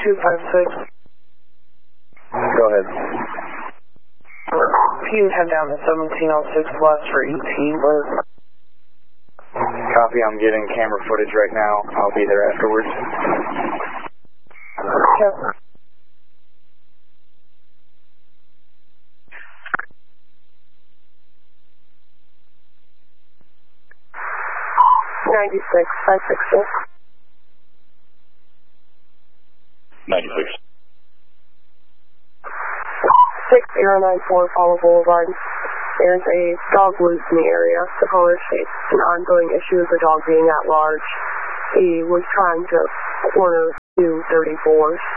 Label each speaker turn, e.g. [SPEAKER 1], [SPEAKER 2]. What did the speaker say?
[SPEAKER 1] 256.
[SPEAKER 2] Go ahead.
[SPEAKER 1] If you head down to 1706 West for ET work.
[SPEAKER 2] Copy, I'm getting camera footage right now. I'll be there afterwards.
[SPEAKER 1] Yep.
[SPEAKER 3] $96, 566.
[SPEAKER 4] 96.
[SPEAKER 3] 6094 Apollo Boulevard. There's a dog loose in the area. The caller states an ongoing issue of the dog being at large. He was trying to corner 234s.